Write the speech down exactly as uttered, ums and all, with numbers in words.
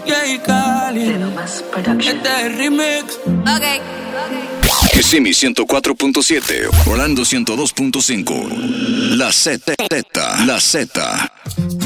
Jay Cali. Este es el remix. Ok. Kissimmee ciento cuatro punto siete, Orlando ciento dos punto cinco. La Z, la Z.